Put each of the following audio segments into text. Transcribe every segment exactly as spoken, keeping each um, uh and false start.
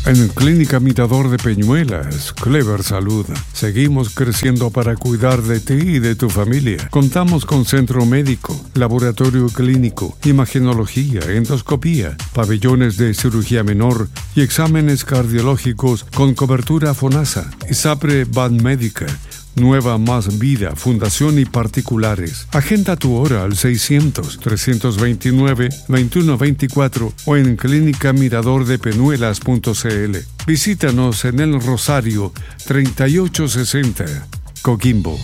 En Clínica Mirador de Peñuelas, Clever Salud, seguimos creciendo para cuidar de ti y de tu familia. Contamos con centro médico, laboratorio clínico, imagenología, endoscopía, pabellones de cirugía menor y exámenes cardiológicos con cobertura FONASA. ISAPRE Banmédica, Nueva Más Vida, Fundación y particulares. Agenda tu hora al seiscientos, trescientos veintinueve, veintiuno veinticuatro o en clínica mirador de peñuelas punto c l. Visítanos en El Rosario, treinta y ocho sesenta, Coquimbo.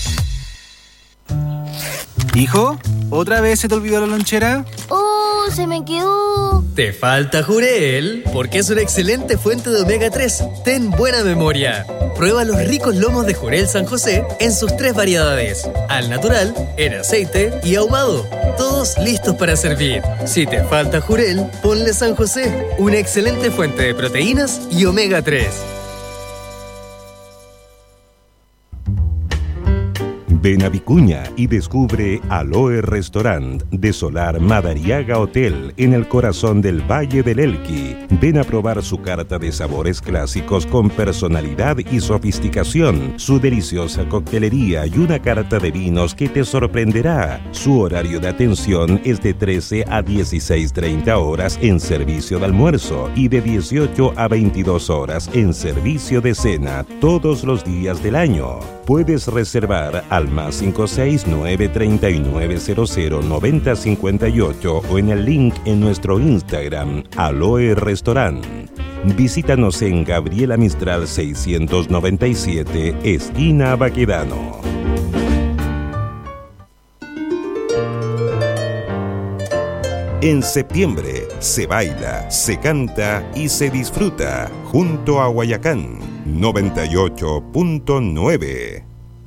Hijo, ¿otra vez se te olvidó la lonchera? ¡Oh, se me quedó! Te falta Jurel, porque es una excelente fuente de omega tres. Ten buena memoria. Prueba los ricos lomos de Jurel San José en sus tres variedades: al natural, en aceite y ahumado. Todos listos para servir. Si te falta Jurel, ponle San José, una excelente fuente de proteínas y omega tres. Ven a Vicuña y descubre Aloe Restaurant de Solar Madariaga Hotel en el corazón del Valle del Elqui. Ven a probar su carta de sabores clásicos con personalidad y sofisticación, su deliciosa coctelería y una carta de vinos que te sorprenderá. Su horario de atención es de trece a dieciséis treinta horas en servicio de almuerzo y de dieciocho a veintidós horas en servicio de cena todos los días del año. Puedes reservar al más cinco seis nueve tres nueve cero cero nueve cero cinco ocho o en el link en nuestro Instagram, Aloe Restaurant. Visítanos en Gabriela Mistral seiscientos noventa y siete, esquina Baquedano. En septiembre se baila, se canta y se disfruta junto a Guayacán noventa y ocho punto nueve.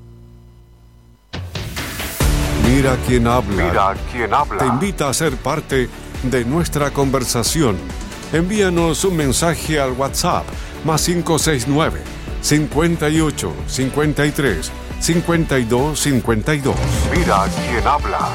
Mira quién habla. Mira quién habla. Te invita a ser parte de nuestra conversación. Envíanos un mensaje al WhatsApp más cinco seis nueve, cincuenta y ocho, cincuenta y tres, cincuenta y dos, cincuenta y dos. Mira quién habla.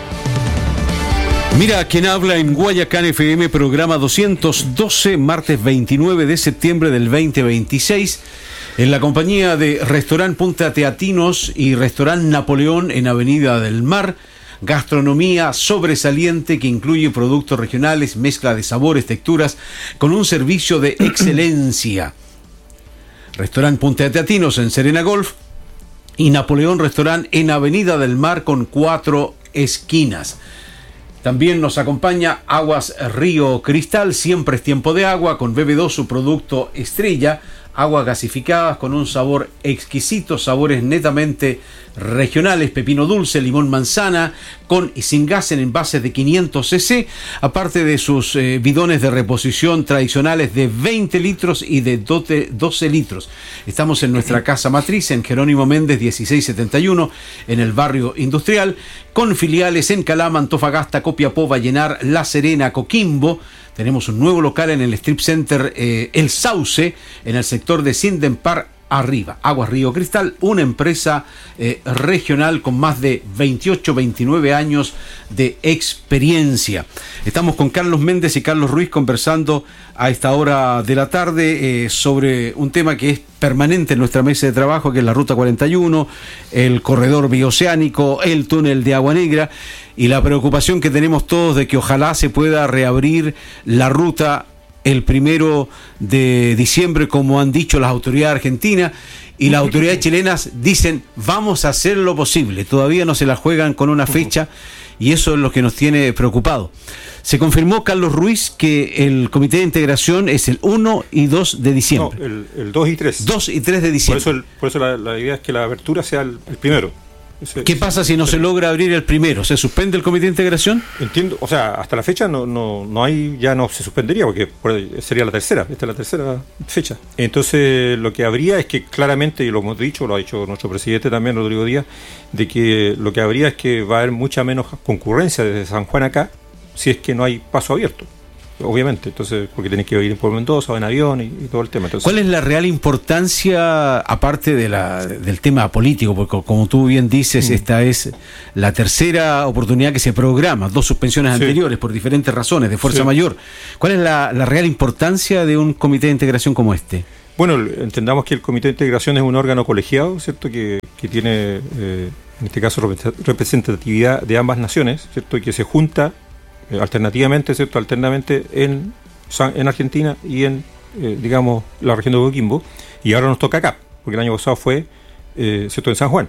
Mira quién habla en Guayacán F M, programa doscientos doce, martes veintinueve de septiembre del veinte veintiséis, en la compañía de Restaurant Punta Teatinos y Restaurant Napoleón en Avenida del Mar. Gastronomía sobresaliente que incluye productos regionales, mezcla de sabores, texturas, con un servicio de excelencia. Restaurant Punta Teatinos en Serena Golf y Napoleón Restaurant en Avenida del Mar con cuatro esquinas. También nos acompaña Aguas Río Cristal, siempre es tiempo de agua, con B B dos, su producto estrella, aguas gasificadas con un sabor exquisito, sabores netamente regionales, pepino dulce, limón manzana, con y sin gas en envases de quinientos centilitros, aparte de sus eh, bidones de reposición tradicionales de veinte litros y de doce litros. Estamos en nuestra casa matriz en Jerónimo Méndez dieciséis setenta y uno, en el barrio industrial, con filiales en Calama, Antofagasta, Copiapó, Vallenar, La Serena, Coquimbo. Tenemos un nuevo local en el Strip Center eh, El Sauce, en el sector de Sindenpar arriba. Aguas Río Cristal, una empresa eh, regional con más de veintiocho, veintinueve años de experiencia. Estamos con Carlos Méndez y Carlos Ruiz conversando a esta hora de la tarde eh, sobre un tema que es permanente en nuestra mesa de trabajo, que es la Ruta cuarenta y uno, el corredor bioceánico, el túnel de Agua Negra, y la preocupación que tenemos todos de que ojalá se pueda reabrir la ruta el primero de diciembre, como han dicho las autoridades argentinas, y las autoridades chilenas dicen vamos a hacer lo posible. Todavía no se la juegan con una fecha y eso es lo que nos tiene preocupado. Se confirmó, Carlos Ruiz, que el comité de integración es el uno y dos de diciembre. No, el, el dos y tres. dos y tres de diciembre. Por eso, el, por eso la, la idea es que la apertura sea el, el primero. Ese, ¿Qué pasa si no se logra abrir el primero? ¿Se suspende el comité de integración? Entiendo, o sea, hasta la fecha no no no hay, ya no se suspendería porque sería la tercera, esta es la tercera fecha. Entonces lo que habría es que claramente, y lo hemos dicho, lo ha dicho nuestro presidente también, Rodrigo Díaz, de que lo que habría es que va a haber mucha menos concurrencia desde San Juan acá, si es que no hay paso abierto. obviamente, entonces, porque tenés que ir por Mendoza o en avión y, y todo el tema. Entonces, ¿cuál es la real importancia, aparte de la, del tema político? Porque como tú bien dices, mm. esta es la tercera oportunidad que se programa, dos suspensiones sí. anteriores por diferentes razones, de fuerza sí. mayor. ¿Cuál es la, la real importancia de un comité de integración como este? Bueno, entendamos que el comité de integración es un órgano colegiado, ¿cierto? Que, que tiene, eh, en este caso, representatividad de ambas naciones, ¿cierto? Y que se junta eh, alternativamente, ¿cierto? Alternamente en, en Argentina y en, eh, digamos, la región de Coquimbo. Y ahora nos toca acá, porque el año pasado fue, eh, ¿cierto? En San Juan.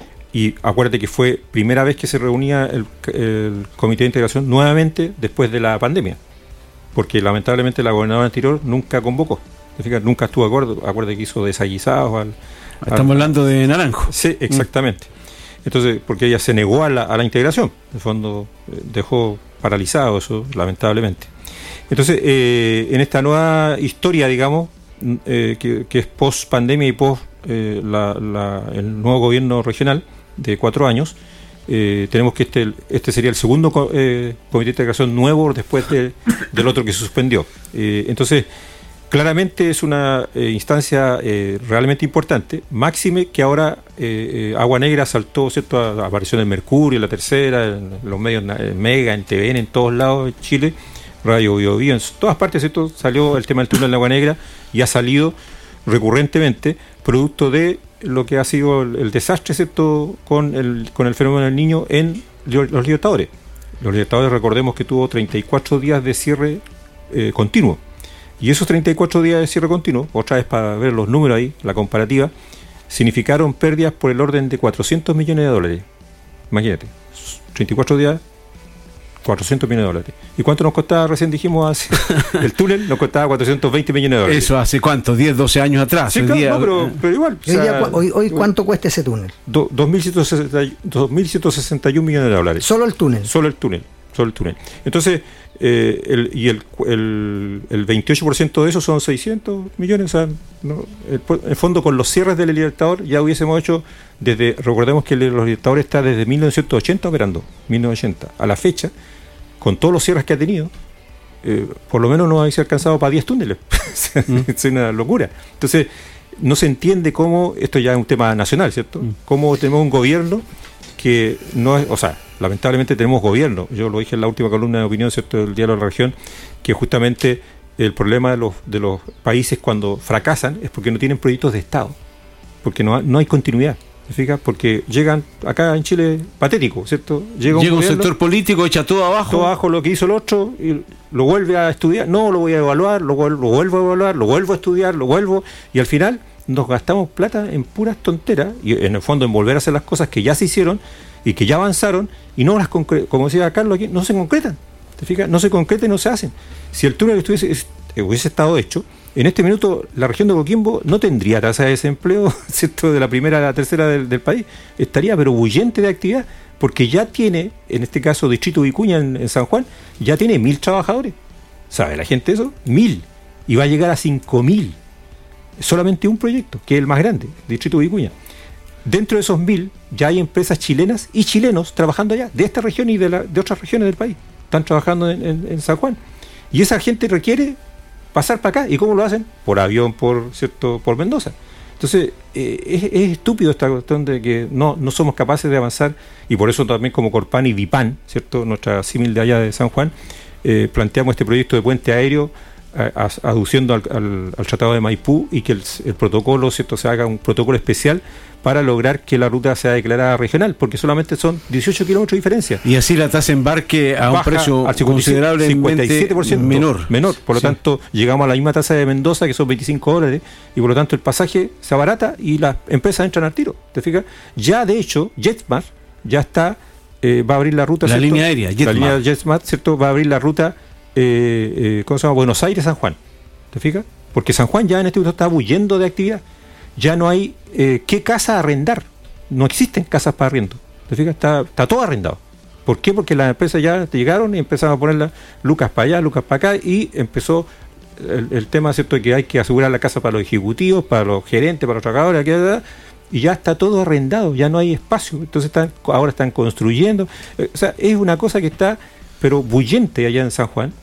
Y acuérdate que fue primera vez que se reunía el, el comité de integración nuevamente después de la pandemia, porque lamentablemente la gobernadora anterior nunca convocó. Nunca estuvo de acuerdo, acuérdate que hizo desaguisados al, al, estamos hablando de Naranjo. Sí, exactamente. Entonces, porque ella se negó a la, a la integración, en el fondo eh, dejó paralizado eso, lamentablemente. Entonces, eh, en esta nueva historia, digamos, eh, que, que es post pandemia y post eh, la, la, el nuevo gobierno regional de cuatro años, eh, tenemos que este este sería el segundo eh, comité de integración nuevo después de, del otro que se suspendió. Eh, entonces, claramente es una eh, instancia eh, realmente importante, máxime que ahora eh, eh, Agua Negra saltó, ¿cierto? A, apareció en el Mercurio, en La Tercera, en los medios en Mega, en T V N, en todos lados de Chile, Radio Bio Bio, en todas partes, ¿cierto? Salió el tema del túnel de Agua Negra y ha salido recurrentemente, producto de lo que ha sido el, el desastre, ¿cierto? Con el, con el fenómeno del Niño en los Libertadores. Los Libertadores, recordemos que tuvo treinta y cuatro días de cierre eh, continuo. Y esos treinta y cuatro días de cierre continuo, otra vez para ver los números ahí, la comparativa, significaron pérdidas por el orden de cuatrocientos millones de dólares. Imagínate, treinta y cuatro días, cuatrocientos millones de dólares. ¿Y cuánto nos costaba, recién dijimos, hace, el túnel? Nos costaba cuatrocientos veinte millones de dólares. ¿Eso hace cuánto? ¿diez, doce años atrás? Sí, claro, día... no, pero, pero igual. Hoy, o sea, día, hoy, hoy ¿cuánto cuesta ese túnel? Do, dos mil ciento sesenta y uno millones de dólares. ¿Solo el túnel? Solo el túnel, solo el túnel. Entonces... Eh, el, y el, el, el veintiocho por ciento de eso son seiscientos millones. O sea, no, el, en el fondo, con los cierres del Libertador ya hubiésemos hecho, desde recordemos que el, los Libertadores está desde mil novecientos ochenta operando, mil novecientos ochenta a la fecha, con todos los cierres que ha tenido, eh, por lo menos no habéis alcanzado para diez túneles. mm. Es una locura. Entonces, no se entiende cómo, esto ya es un tema nacional, ¿cierto? Mm. Cómo tenemos un gobierno que no es, o sea, lamentablemente tenemos gobierno, yo lo dije en la última columna de opinión, ¿cierto?, del diario de la región, que justamente el problema de los de los países cuando fracasan es porque no tienen proyectos de Estado, porque no, no hay continuidad, ¿te fijas? Porque llegan, acá en Chile, patético, ¿cierto? Llega un, Llega un sector político, echa todo abajo. Todo abajo lo que hizo el otro, y lo vuelve a estudiar, no, lo voy a evaluar, lo, lo vuelvo a evaluar, lo vuelvo a estudiar, lo vuelvo, y al final nos gastamos plata en puras tonteras y en el fondo en volver a hacer las cosas que ya se hicieron y que ya avanzaron y no las concre- como decía Carlos aquí, no se concretan, ¿te fijas? No se concretan y no se hacen. Si el túnel estuviese, hubiese estado hecho, en este minuto la región de Coquimbo no tendría tasa de desempleo, ¿cierto?, de la primera a la tercera del, del país, estaría pero bullente de actividad, porque ya tiene, en este caso Distrito Vicuña en, en San Juan, ya tiene mil trabajadores. ¿Sabe la gente eso? Mil. Y va a llegar a cinco mil. Solamente un proyecto, que es el más grande, Distrito Vicuña. Dentro de esos mil ya hay empresas chilenas y chilenos trabajando allá, de esta región y de, la, de otras regiones del país. Están trabajando en, en, en San Juan. Y esa gente requiere pasar para acá. ¿Y cómo lo hacen? Por avión, por cierto, por Mendoza. Entonces, eh, es, es estúpido esta cuestión de que no, no somos capaces de avanzar, y por eso también como Corpan y Vipan, ¿cierto?, nuestra símil de allá de San Juan, eh, planteamos este proyecto de puente aéreo, aduciendo al, al, al Tratado de Maipú, y que el, el protocolo, ¿cierto?, se haga un protocolo especial para lograr que la ruta sea declarada regional, porque solamente son dieciocho kilómetros de diferencia. Y así la tasa de embarque a un precio considerablemente cincuenta y siete por ciento menor. menor. Por lo sí. tanto, llegamos a la misma tasa de Mendoza, que son veinticinco dólares, y por lo tanto el pasaje se abarata y las empresas entran al tiro. ¿Te fijas? Ya, de hecho, JetSmart ya está, eh, va a abrir la ruta. La ¿cierto? línea aérea, JetSmart. La línea JetSmart, ¿cierto?, va a abrir la ruta, eh, eh, ¿cómo se llama? Buenos Aires-San Juan. ¿Te fijas? Porque San Juan ya en este momento está huyendo de actividad. Ya no hay eh, qué casa arrendar. No existen casas para arriendo. ¿Te fijas? Está, está todo arrendado. ¿Por qué? Porque las empresas ya llegaron y empezaron a ponerlas lucas para allá, lucas para acá, y empezó el, el tema, ¿cierto?, de que hay que asegurar la casa para los ejecutivos, para los gerentes, para los trabajadores, aquí, y ya está todo arrendado, ya no hay espacio. Entonces están, ahora están construyendo. O sea, es una cosa que está, pero bullente allá en San Juan,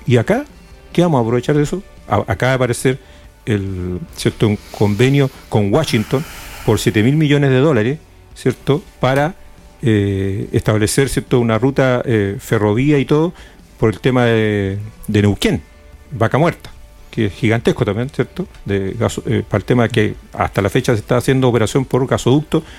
¿Y acá qué vamos a aprovechar de eso? A, acaba de aparecer el, ¿cierto? un convenio con Washington por siete mil millones de dólares, ¿cierto? Para eh, establecer, ¿cierto? una ruta eh, ferrovía y todo por el tema de, de Neuquén, Vaca Muerta, que es gigantesco también, ¿cierto? De gaso, eh, para el tema que hasta la fecha se está haciendo operación por gasoducto